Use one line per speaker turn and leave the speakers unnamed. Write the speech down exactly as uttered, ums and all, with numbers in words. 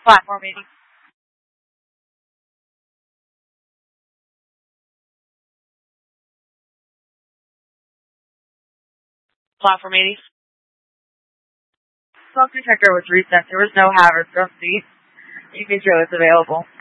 Platform eighty. Platform eighty. Smoke detector was reset. There was no hazard. Don't see. You can show it's available.